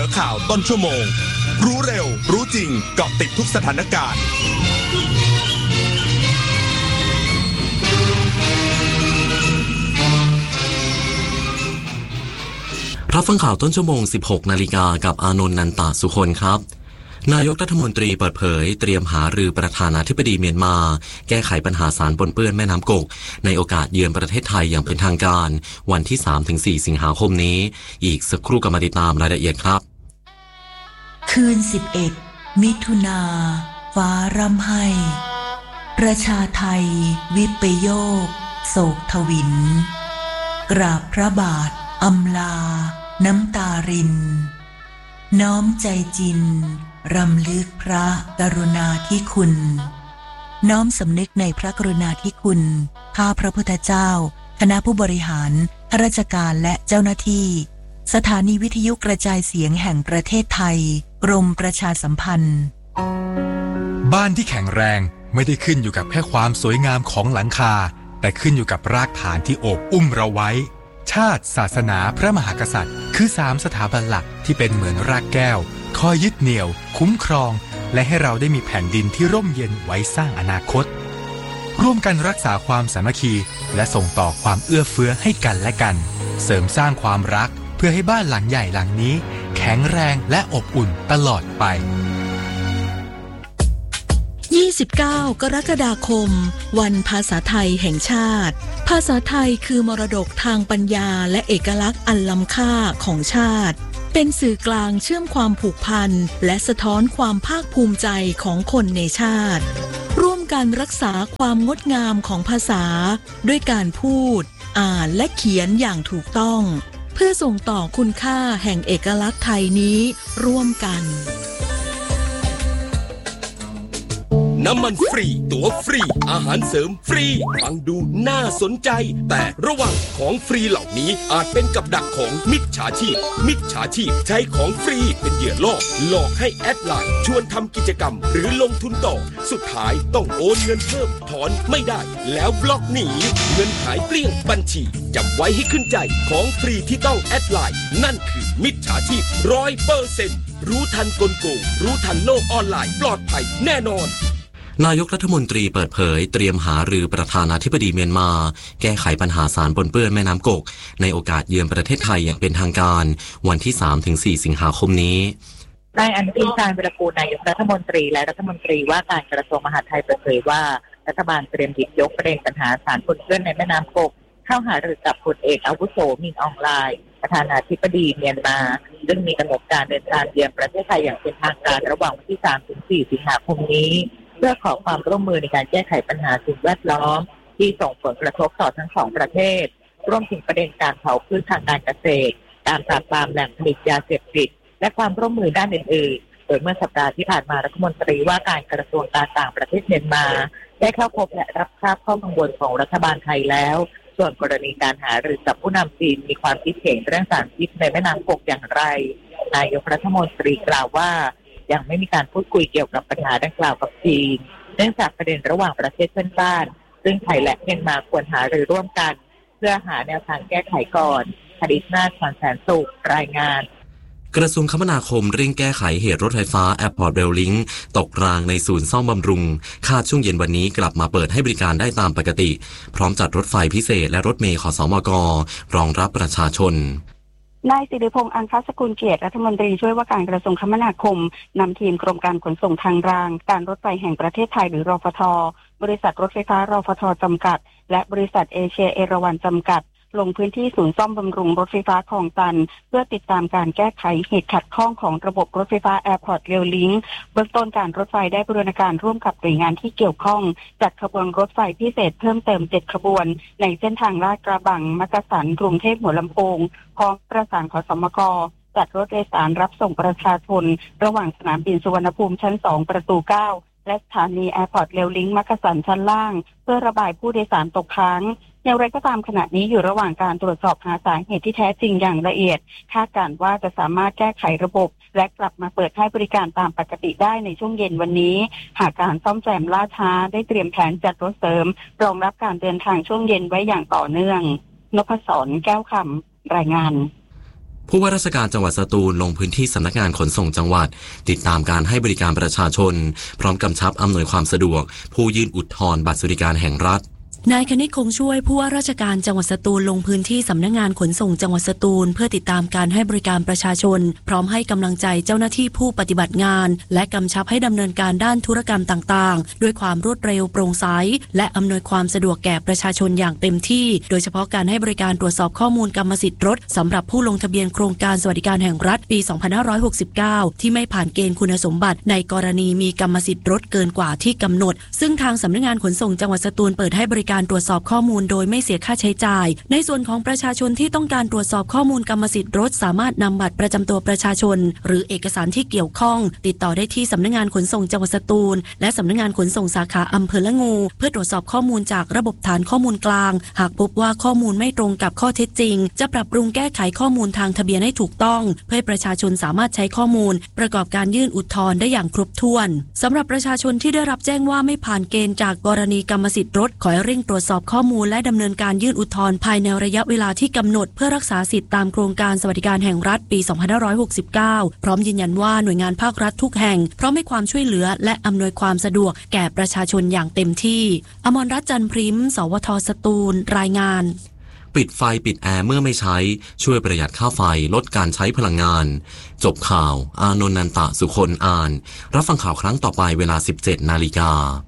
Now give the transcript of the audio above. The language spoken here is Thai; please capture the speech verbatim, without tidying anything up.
ข่าวต้นชั่วโมงรู้เร็วรู้จริงเกาะติดทุกสถานการณ์รับฟังข่าวต้นชั่วโมง สิบหกนาฬิกากับอานนท์นันตสุคนครับนายกรัฐมนตรีเปิดเผยเตรียมหารือประธานาธิบดีเมียนมาแก้ไขปัญหาสารปนเปื้อนแม่น้ำกกในโอกาสเยือนประเทศไทยอย่างเป็นทางการวันที่ สามถึงสี่ สิงหาคมนี้อีกสักครู่ก็มาติดตามรายละเอียดครับคืนสิบเอ็ดมิถุนาฟ้าร่ำไห้ประชาไทยวิปโยคโศกทวินกราบพระบาทอำลาน้ำตารินน้อมใจจินรำลึกพระกรุณาธิคุณน้อมสำนึกในพระกรุณาธิคุณข้าพระพุทธเจ้าคณะผู้บริหารข้าราชการและเจ้าหน้าที่สถานีวิทยุกระจายเสียงแห่งประเทศไทยกรมประชาสัมพันธ์บ้านที่แข็งแรงไม่ได้ขึ้นอยู่กับแค่ความสวยงามของหลังคาแต่ขึ้นอยู่กับรากฐานที่โอบอุ้มเราไว้ชาติศาสนาพระมหากษัตริย์คือสามสถาบันหลักที่เป็นเหมือนรากแก้วคอยยึดเหนี่ยวคุ้มครองและให้เราได้มีแผ่นดินที่ร่มเย็นไว้สร้างอนาคตร่วมกันรักษาความสามัคคีและส่งต่อความเอื้อเฟื้อให้กันและกันเสริมสร้างความรักเพื่อให้บ้านหลังใหญ่หลังนี้แข็งแรงและอบอุ่นตลอดไปยี่สิบเก้ากรกฎาคมวันภาษาไทยแห่งชาติภาษาไทยคือมรดกทางปัญญาและเอกลักษณ์อันล้ำค่าของชาติเป็นสื่อกลางเชื่อมความผูกพันและสะท้อนความภาคภูมิใจของคนในชาติร่วมกันรักษาความงดงามของภาษาด้วยการพูดอ่านและเขียนอย่างถูกต้องเพื่อส่งต่อคุณค่าแห่งเอกลักษณ์ไทยนี้ร่วมกันน้ำมันฟรีตั๋วฟรีอาหารเสริมฟรีฟังดูน่าสนใจแต่ระวังของฟรีเหล่านี้อาจเป็นกับดักของมิจฉาชีพมิจฉาชีพใช้ของฟรีเป็นเหยื่อล่อหลอกให้แอดไลน์ชวนทำกิจกรรมหรือลงทุนต่อสุดท้ายต้องโอนเงินเพิ่มถอนไม่ได้แล้วบล็อกหนีเงินหายเกลี้ยงบัญชีจำไว้ให้ขึ้นใจของฟรีที่ต้องแอดไลน์นั่นคือมิจฉาชีพ ร้อยเปอร์เซ็นต์ รู้ทันกลโกงรู้ทันโลกออนไลน์ปลอดภัยแน่นอนนายกรัฐมนตรีเปิดเผยเตรียมหารือประธานาธิบดีเมียนมาแก้ไขปัญหาสารปนเปื้อนแม่น้ำกกในโอกาสเยือนประเทศไทยอย่างเป็นทางการวันที่ สามถึงสี่ สิงหาคมนี้นายอนุทิน ชาญวีรกูลนายกรัฐมนตรีและรัฐมนตรีว่าการกระทรวงมหาดไทยเปิดเผยว่ารัฐบาลเตรียมหยิบยกประเด็นปัญหาสารปนเปื้อนในแม่น้ำกกเข้าหารือกับพลเอกอาวุโสมินอองไลน์ประธานาธิบดีเมียนมาซึ่งมีกำหนดการเดินทางเยือนประเทศไทยอย่างเป็นทางการระหว่างวันที่ สามถึงสี่ สิงหาคมนี้เพื่อขอความร่วมมือในการแก้ไขปัญหาสิ่งแวดล้อมที่ส่งผลกระทบต่อทั้งสองประเทศรวมถึงประเด็นการเผาพืชทางการเกษตรการปราบปรามแหล่งผลิตยาเสพติดและความร่วมมือด้านอื่นๆโดยเมื่อสัปดาห์ที่ผ่านมารัฐมนตรีว่าการกระทรวงการต่างประเทศเมียนมาได้เข้าพบและรับทราบข้อกังวลของรัฐบาลไทยแล้วส่วนกรณีการหารือกับผู้นำจีนมีความคิดเห็นเรื่องสารพิษในแม่น้ำกกอย่างไรนายกรัฐมนตรีกล่าวว่ายังไม่มีการพูดคุยเกี่ยวกับปัญหาดังกล่าวกับจีนเนื่องจากประเด็นระหว่างประเทศเพื่อนบ้านซึ่งไทยและเมียนมาควรหารือร่วมกันเพื่อหาแนวทางแก้ไขก่อนคดิษนาถ ขวัญแสนสุขรายงานกระทรวงคมนาคมเร่งแก้ไขเหตุรถไฟฟ้า Airport Rail Link ตกรางในศูนย์ซ่อมบำรุงคาดช่วงเย็นวันนี้กลับมาเปิดให้บริการได้ตามปกติพร้อมจัดรถไฟพิเศษและรถเมล์ขสมกรองรับประชาชนนายสิริพงษ์อังคสกุลเกียรติรัฐมนตรีช่วยว่าการกระทรวงคมนาคมนำทีมกรมการขนส่งทางรางการรถไฟแห่งประเทศไทยหรือรฟท.บริษัทรถไฟฟ้ารฟท.จำกัดและบริษัทเอเชียเอราวัณจำกัดลงพื้นที่ศูนย์ซ่อมบำรุงรถไฟฟ้าคลองตันเพื่อติดตามการแก้ไขเหตุขัดข้องของระบบรถไฟฟ้า Airport Rail Link เบื้องต้นการรถไฟได้บูรณาการร่วมกับหน่วยงานที่เกี่ยวข้องจัดขบวนรถไฟพิเศษเพิ่มเติมเจ็ดขบวนในเส้นทางลาดกระบังมักกะสันกรุงเทพหัวลำโพงพร้อมประสานขสมกจัดรถโดยสารรับส่งประชาชนระหว่างสนามบินสุวรรณภูมิชั้นสองประตูเก้าและสถานี Airport Rail Link มักกะสันชั้นล่างเพื่อระบายผู้โดยสารตกค้างอย่างไรก็ตามขณะนี้อยู่ระหว่างการตรวจสอบหาสาเหตุที่แท้จริงอย่างละเอียดคาดการณ์ว่าจะสามารถแก้ไขระบบและกลับมาเปิดให้บริการตามปกติได้ในช่วงเย็นวันนี้หากการซ่อมแซมล่าช้าได้เตรียมแผนจัดรถเสริมรองรับการเดินทางช่วงเย็นไว้อย่างต่อเนื่องนพศรแก้วคำรายงานผู้ว่าราชการจังหวัดสตูลลงพื้นที่สำนักงานขนส่งจังหวัดติดตามการให้บริการประชาชนพร้อมกำชับอำนวยความสะดวกผู้ยื่นอุทธรณ์บัตรสวัสดิการแห่งรัฐนายคณิตคงช่วยผู้ว่าราชการจังหวัดสตูลลงพื้นที่สำนักงานขนส่งจังหวัดสตูลเพื่อติดตามการให้บริการประชาชนพร้อมให้กำลังใจเจ้าหน้าที่ผู้ปฏิบัติงานและกำชับให้ดำเนินการด้านธุรกรรมต่างๆด้วยความรวดเร็วโปร่งใสและอำนวยความสะดวกแก่ประชาชนอย่างเต็มที่โดยเฉพาะการให้บริการตรวจสอบข้อมูลกรรมสิทธิ์รถสำหรับผู้ลงทะเบียนโครงการสวัสดิการแห่งรัฐปี สองพันห้าร้อยหกสิบเก้า ที่ไม่ผ่านเกณฑ์คุณสมบัติในกรณีมีกรรมสิทธิ์รถเกินกว่าที่กำหนดซึ่งทางสำนักงานขนส่งจังหวัดสตูลเปิดให้บริการตรวจสอบข้อมูลโดยไม่เสียค่าใช้จ่ายในส่วนของประชาชนที่ต้องการตรวจสอบข้อมูลกรรมสิทธิ์รถสามารถนำบัตรประจำตัวประชาชนหรือเอกสารที่เกี่ยวข้องติดต่อได้ที่สำนักงานขนส่งจังหวัดสตูลและสำนักงานขนส่งสาขาอำเภอละงูเพื่อตรวจสอบข้อมูลจากระบบฐานข้อมูลกลางหากพบว่าข้อมูลไม่ตรงกับข้อเท็จจริงจะปรับปรุงแก้ไขข้อมูลทางทะเบียนให้ถูกต้องเพื่อให้ประชาชนสามารถใช้ข้อมูลประกอบการยื่นอุทธรณ์ได้อย่างครบถ้วนสำหรับประชาชนที่ได้รับแจ้งว่าไม่ผ่านเกณฑ์จากกรณีกรรมสิทธิ์รถขอให้เร่งตรวจสอบข้อมูลและดำเนินการยื่นอุทธรณ์ภายในระยะเวลาที่กำหนดเพื่อรักษาสิทธิตามโครงการสวัสดิการแห่งรัฐปี สองพันห้าร้อยหกสิบเก้า พร้อมยืนยันว่าหน่วยงานภาครัฐทุกแห่งพร้อมให้ความช่วยเหลือและอำนวยความสะดวกแก่ประชาชนอย่างเต็มที่อมรรัตน์จันทร์พริมสวทสตูลรายงานปิดไฟปิดแอร์เมื่อไม่ใช้ช่วยประหยัดค่าไฟลดการใช้พลังงานจบข่าวอานนท์นันตะสุคนอ่านรับฟังข่าวครั้งต่อไปเวลา สิบเจ็ดนาฬิกา